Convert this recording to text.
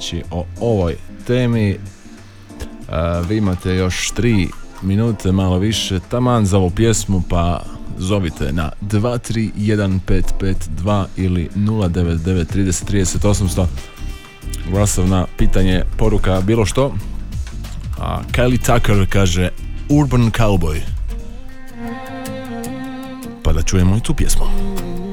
reći o ovoj temi. Vi imate još 3 minute, malo više, taman za ovu pjesmu, pa zovite na 231-552 ili 099-30-30-800. Glasov na pitanje, poruka, bilo što. A Kylie Tucker kaže Urban Cowboy. Pa da čujemo i tu pjesmu.